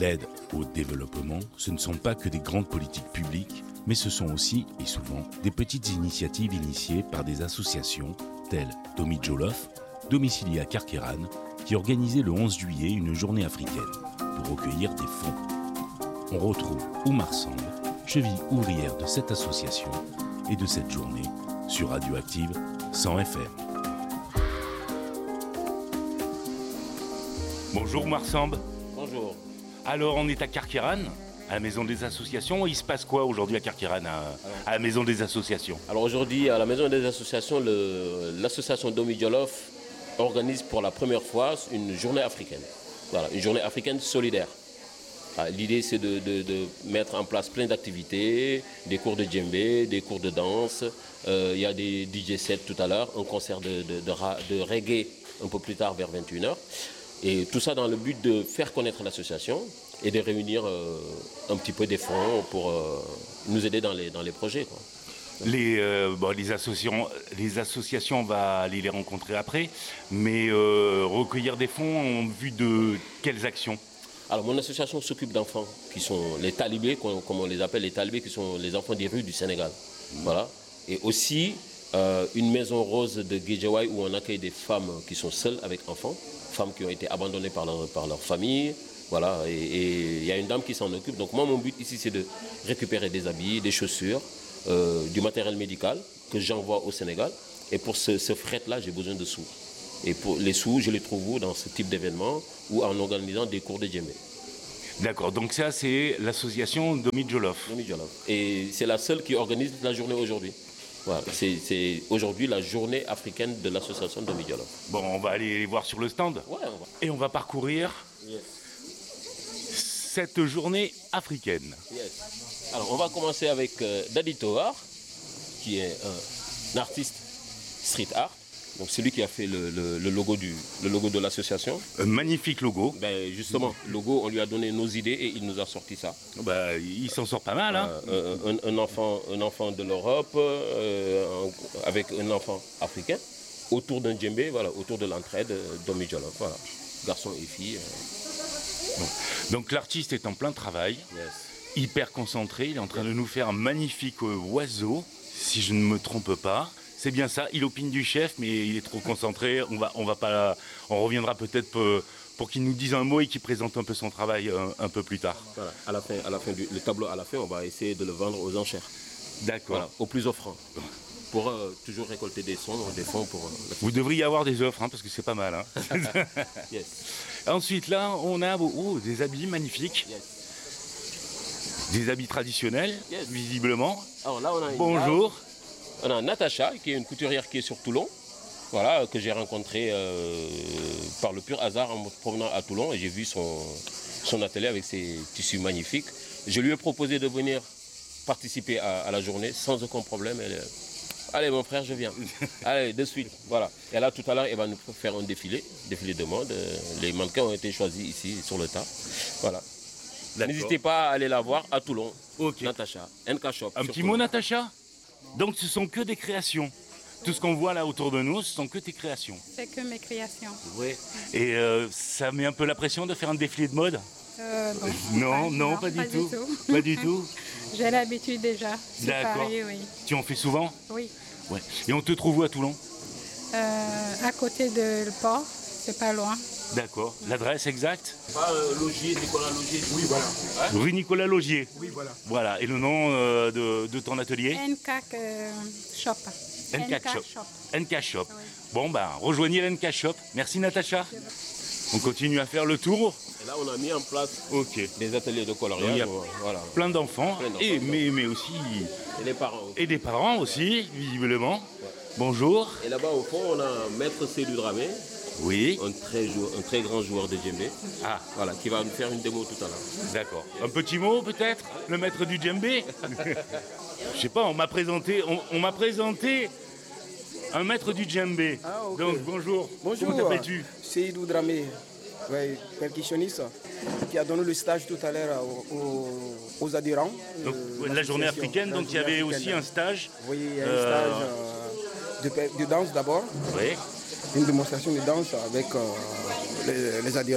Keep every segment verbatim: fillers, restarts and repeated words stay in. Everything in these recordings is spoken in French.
L'aide au développement, ce ne sont pas que des grandes politiques publiques, mais ce sont aussi, et souvent, des petites initiatives initiées par des associations telles Domi Jolof, domiciliée à Carqueiranne, qui organisait le onze juillet une journée africaine pour recueillir des fonds. On retrouve Oumar Samb, cheville ouvrière de cette association et de cette journée sur Radioactive cent F M. Bonjour Oumar Samb. Bonjour. Alors on est à Carqueiranne, à la Maison des Associations. Il se passe quoi aujourd'hui à Carqueiranne, à, à la Maison des Associations? Alors aujourd'hui à la Maison des Associations, le, l'association Domi Jolof organise pour la première fois une journée africaine. Voilà, une journée africaine solidaire. Ah, l'idée c'est de, de, de mettre en place plein d'activités, des cours de djembé, des cours de danse. Euh, il y a des D J sets tout à l'heure, un concert de, de, de, de reggae un peu plus tard vers vingt et une heures. Et tout ça dans le but de faire connaître l'association et de réunir euh, un petit peu des fonds pour euh, nous aider dans les, dans les projets, quoi. Les, euh, bon, les, associations, les associations, on va aller les rencontrer après, mais euh, recueillir des fonds en vue de quelles actions? Alors mon association s'occupe d'enfants qui sont les talibés, comme on les appelle, les talibés qui sont les enfants des rues du Sénégal. Mmh. Voilà. Et aussi euh, une maison rose de Guédiawaye où on accueille des femmes qui sont seules avec enfants, femmes qui ont été abandonnées par leur, par leur famille. Voilà. Et il y a une dame qui s'en occupe. Donc moi mon but ici c'est de récupérer des habits, des chaussures, euh, du matériel médical que j'envoie au Sénégal. Et pour ce, ce fret-là, j'ai besoin de sous. Et pour les sous, je les trouve où dans ce type d'événement ou en organisant des cours de djembé. D'accord, donc ça c'est l'association Domi Jolof. Domi Jolof. Et c'est la seule qui organise la journée aujourd'hui. Voilà, c'est, c'est aujourd'hui la journée africaine de l'association Domi Jolof. Bon, on va aller les voir sur le stand. Ouais, on va. Et on va parcourir yes. cette journée africaine. Yes. Alors on va commencer avec euh, Dadi Tohar, qui est un artiste street art. Donc c'est lui qui a fait le, le, le, logo, du, le logo de l'association. Un magnifique logo. Ben justement, le logo, on lui a donné nos idées et il nous a sorti ça. Ben, il s'en sort pas mal. Hein. Euh, un, un, enfant, un enfant de l'Europe euh, avec un enfant africain autour d'un djembé, voilà, autour de l'entraide euh, Domi Jolof. Voilà. Garçons et filles. Euh. Bon. Donc l'artiste est en plein travail, yes. hyper concentré. Il est en train de nous faire un magnifique euh, oiseau, si je ne me trompe pas. C'est bien ça, il opine du chef, mais il est trop concentré. On va, on va pas, on reviendra peut-être pour, pour qu'il nous dise un mot et qu'il présente un peu son travail un, un peu plus tard. Voilà, à la fin, à la fin du le tableau, à la fin, on va essayer de le vendre aux enchères. D'accord. Voilà, au plus offrant. Pour euh, toujours récolter des sons, des fonds pour. Euh, Vous devriez avoir des offres, hein, parce que c'est pas mal. Hein. Yes. Ensuite, là, on a oh, des habits magnifiques. Yes. Des habits traditionnels, yes. visiblement. Alors là, on a une Bonjour. Dame. On a Natacha, qui est une couturière qui est sur Toulon, voilà, que j'ai rencontrée euh, par le pur hasard en me promenant à Toulon et j'ai vu son, son atelier avec ses tissus magnifiques. Je lui ai proposé de venir participer à, à la journée sans aucun problème. Elle, allez mon frère, je viens. Allez, de suite. Voilà. Et là, tout à l'heure, elle va nous faire un défilé, défilé de mode. Les mannequins ont été choisis ici, sur le tas. Voilà. D'accord. N'hésitez pas à aller la voir à Toulon. Okay. Natacha, N K Shop. Un petit Toulon. Mot, Natacha? Donc ce sont que des créations. Tout ce qu'on voit là autour de nous, ce sont que tes créations. C'est que mes créations. Oui. Et euh, ça met un peu la pression de faire un défilé de mode? euh, bon, Non, pas, non, non, pas, du, pas tout. du tout. Pas du tout. J'ai l'habitude déjà. C'est D'accord. pareil, oui. Tu en fais souvent? Oui. Ouais. Et on te trouve où à Toulon? euh, À côté de le port, c'est pas loin. D'accord. L'adresse exacte? Pas euh, Logier, Nicolas Logier. Oui, voilà. Hein? Rue Nicolas Logier. Oui, voilà. Voilà. Et le nom euh, de, de ton atelier? N K euh, Shop. N K Shop. Shop. N K Shop. Oui. Bon, ben, rejoignez l'N K Shop. Merci, Natacha. On continue à faire le tour. Et là, on a mis en place okay. des ateliers de coloriage. Il y a voilà. plein d'enfants, plein d'enfants et, mais, mais aussi... Et des parents aussi. Et des parents aussi, visiblement. Ouais. Bonjour. Et là-bas, au fond, on a Maître Cédou Dramé. Oui. Un très, jou- un très grand joueur de djembé. Ah. Voilà, qui va nous faire une démo tout à l'heure. D'accord. Yes. Un petit mot, peut-être? Le maître du djembé? Je sais pas, on m'a présenté... On, on m'a présenté... Un maître du djembé. Ah, okay. Donc, bonjour. Bonjour. Comment t'appelles-tu? Seydou Dramé, ouais, percussionniste, qui a donné le stage tout à l'heure aux, aux, aux adhérents. Donc, euh, la journée africaine, donc il y avait africaine. Aussi un stage. Oui, il y a un euh... stage euh, de, de danse d'abord. Oui. Une démonstration de danse avec euh, les, les adhérents.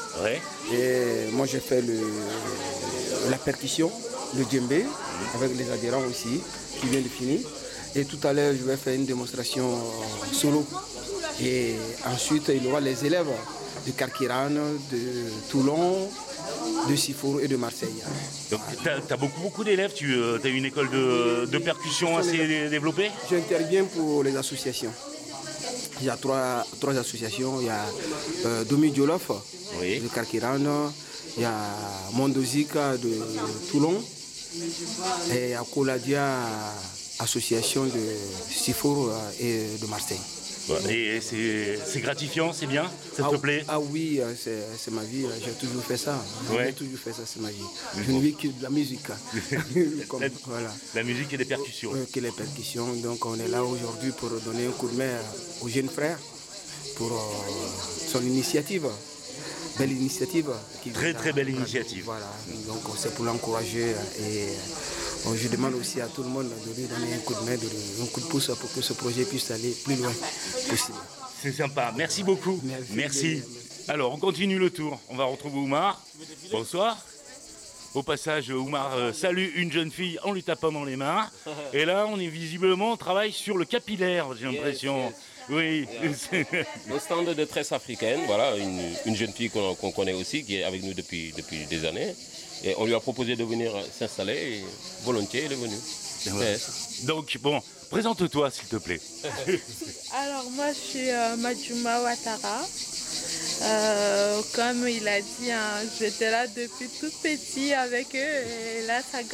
Ouais. Et moi, j'ai fait le, la percussion, le djembé, avec les adhérents aussi, qui vient de finir. Et tout à l'heure, je vais faire une démonstration solo. Et ensuite, il y aura les élèves de Carqueiranne, de Toulon, de Siforo et de Marseille. Donc, tu as, as beaucoup, beaucoup d'élèves, tu euh, as une école de, de percussion assez les... développée? J'interviens pour les associations. Il y a trois, trois associations. Il y a euh, Domi Jolof oui. de Carqueiranne, il y a Mondozika de Toulon et il y a Koladia, association de Siforo et de Marseille. Et c'est gratifiant, c'est bien? Ça ah, te plaît? Ah oui, c'est ma vie, j'ai toujours fait ça. Ouais. J'ai toujours fait ça, c'est ma vie. Je ne vis que de la musique. Comme, la, voilà. la musique et les percussions. Euh, que les percussions. Donc on est là aujourd'hui pour donner un coup de main aux jeunes frères pour euh, son initiative. Belle initiative. Qui très très belle initiative. Voilà, donc c'est pour l'encourager et bon, je demande aussi à tout le monde de lui donner un coup de main, de lui, un coup de pouce pour que ce projet puisse aller plus loin possible. C'est sympa, merci beaucoup. Merci. merci. Alors on continue le tour, on va retrouver Oumar. Bonsoir. Au passage, Oumar euh, salue une jeune fille en lui tapant dans les mains. Et là, on est visiblement, on travaille sur le capillaire, j'ai l'impression. Yes, yes. Oui. Yeah. Le stand de tresse africaine, voilà, une, une jeune fille qu'on qu'on connaît aussi, qui est avec nous depuis, depuis des années. Et on lui a proposé de venir s'installer et volontiers, elle est venue. Yes. Donc, bon, présente-toi s'il te plaît. Alors, moi, je suis euh, Majuma Ouattara. Euh, comme il a dit, hein, j'étais là depuis tout petit avec eux et là, ça